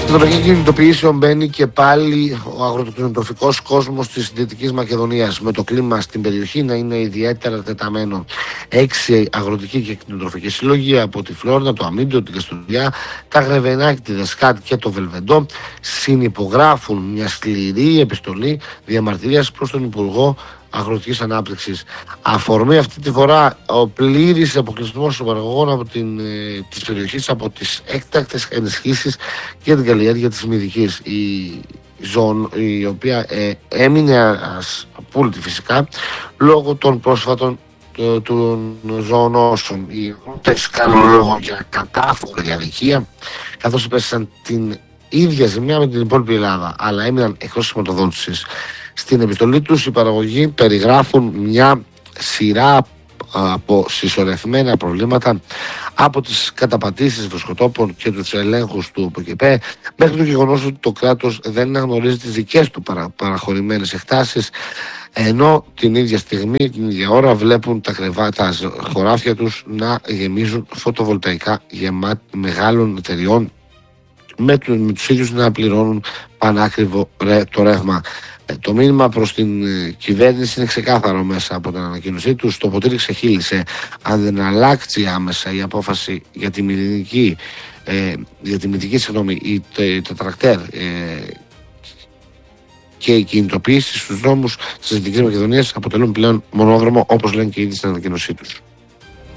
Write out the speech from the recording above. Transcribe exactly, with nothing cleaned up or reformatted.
Στην τοπική κινητοποιήσεων μπαίνει και πάλι ο αγροτοκτηνοτροφικός κόσμος της Δυτικής Μακεδονίας, με το κλίμα στην περιοχή να είναι ιδιαίτερα τεταμένο. Έξι αγροτικοί και κτηνοτροφικοί σύλλογοι από τη Φλόρινα, το Αμίντιο, την Καστοριά, τα Γρεβενάκη, τη Δεσκάτ και το Βελβεντό συνυπογράφουν μια σκληρή επιστολή διαμαρτυρίας προς τον Υπουργό Αγροτικής Ανάπτυξης. Αφορμή αυτή τη φορά ο πλήρης αποκλεισμός των παραγωγών από την, ε, της περιοχής από τις έκτακτες ενισχύσεις και την καλλιέργεια της μυδικής, η, ζων, η οποία ε, έμεινε απόλυτη φυσικά λόγω των πρόσφατων ε, των ζωονόσων. Οι αγρότες κάνουν λόγο για κατάφορη αδικία, καθώς υπέστησαν την ίδια ζημιά με την υπόλοιπη Ελλάδα, αλλά έμειναν εκτός χρηματοδότησης. Στην επιστολή τους οι παραγωγοί περιγράφουν μια σειρά από συσσωρευμένα προβλήματα, από τις καταπατήσεις βοσκοτόπων και τους ελέγχους του ΟΠΚΕΠΕ μέχρι το γεγονός ότι το κράτος δεν αναγνωρίζει τις δικές του παρα, παραχωρημένες εκτάσεις, ενώ την ίδια στιγμή, την ίδια ώρα βλέπουν τα κρεβάτα χωράφια τους να γεμίζουν φωτοβολταϊκά γεμάτα μεγάλων εταιριών με, του, με τους ίδιους να πληρώνουν πανάκριβο ρε, το ρεύμα. Το μήνυμα προς την κυβέρνηση είναι ξεκάθαρο μέσα από την ανακοίνωσή του. Το ποτήρι ξεχύλισε. Αν δεν αλλάξει άμεσα η απόφαση για τη μηδενική, ε, για τη μηδενική συγγνώμη, η, τα τρακτέρ ε, και η κινητοποίηση στους δρόμους της Δυτικής Μακεδονίας αποτελούν πλέον μονόδρομο, όπως λένε και ήδη στην ανακοίνωσή τους.